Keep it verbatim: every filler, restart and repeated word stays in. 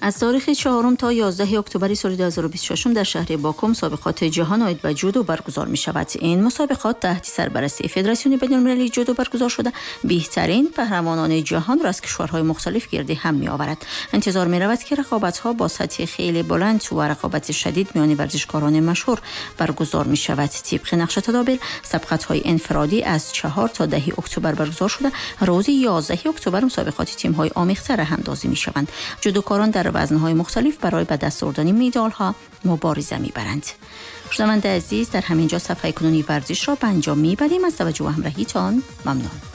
از تاریخ چهارم تا یازده اکتبر سال دو هزار و بیست و شش در شهر باکو مسابقات جهان آید به جودو برگزار می شود. این مسابقات تحت سرپرستی فدراسیون بین‌المللی جودو برگزار شده بهترین پهلوانان جهان را از کشورهای مختلف گرد هم می آورد. انتظار می رود که رقابت‌ها با سطح خیلی بلند و رقابت شدید میان ورزشکاران مشهور برگزار می شود. طبق نقشه تدابیر سبقت‌های انفرادی از چهار تا ده اکتبر برگزار شده. روز یازده اکتبر مسابقات تیم‌های آمیخته راه اندازی می شوند. جودوکاران در وزن‌های مختلف برای به دست آوردن مدال‌ها مبارزه می‌برند. شنونده عزیز، در همینجا صفحه کنونی ورزش را به انجام می‌بریم. از توجه و همراهیتان ممنون.